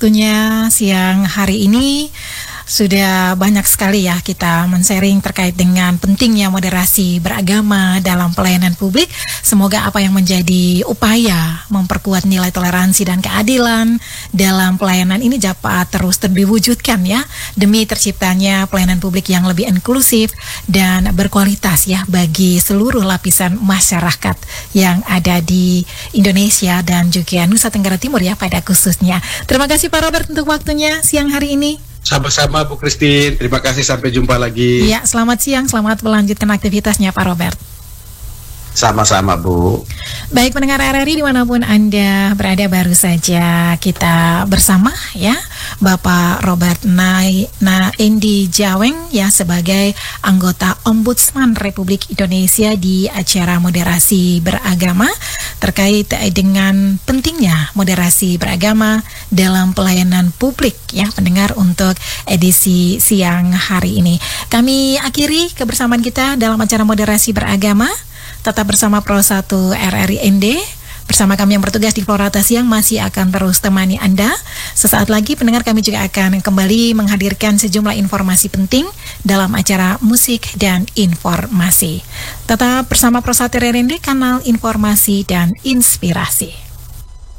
waktunya siang hari ini. Sudah banyak sekali ya kita men-sharing terkait dengan pentingnya moderasi beragama dalam pelayanan publik. Semoga apa yang menjadi upaya memperkuat nilai toleransi dan keadilan dalam pelayanan ini dapat terus diwujudkan ya, demi terciptanya pelayanan publik yang lebih inklusif dan berkualitas ya bagi seluruh lapisan masyarakat yang ada di Indonesia dan juga Nusa Tenggara Timur ya pada khususnya. Terima kasih Pak Robert untuk waktunya siang hari ini. Sama-sama Bu Christine, terima kasih, sampai jumpa lagi. Iya, selamat siang, selamat melanjutkan aktivitasnya Pak Robert. Sama-sama Bu. Baik pendengar RRI dimanapun Anda berada, baru saja kita bersama ya Bapak Robert Endi Jaweng ya sebagai anggota Ombudsman Republik Indonesia di acara moderasi beragama terkait dengan pentingnya moderasi beragama dalam pelayanan publik ya pendengar untuk edisi siang hari ini. Kami akhiri kebersamaan kita dalam acara moderasi beragama. Tetap bersama Pro 1 RRI ND. Bersama kami yang bertugas di Florata Siang masih akan terus temani Anda. Sesaat lagi pendengar kami juga akan kembali menghadirkan sejumlah informasi penting dalam acara musik dan informasi. Tetap bersama Pro 1 RRI ND, kanal informasi dan inspirasi.